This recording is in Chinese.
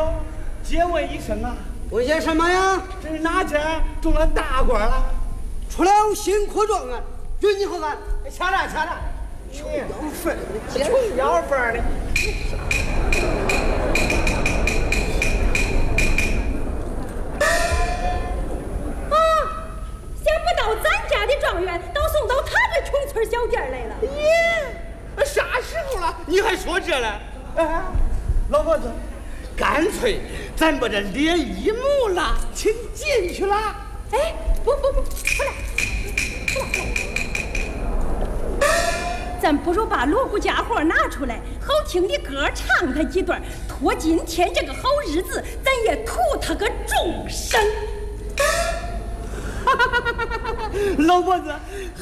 呦，借问一声啊， 问些什么呀？ 这是哪家中了大官了？ 出了辛苦状元，与你何干？ 掐了掐了， 穷要饭的， 穷要饭的。 想不到咱家的状元都送到他这穷村小店来了。 耶，啥时候了？你还说这了？哎，老婆子，干脆咱把这列一幕了，请进去了。 哎，不，出来，咱不如把锣鼓家伙拿出来，好听的歌唱他几段，托今天这个好日子，咱也图他个终身。 老婆子。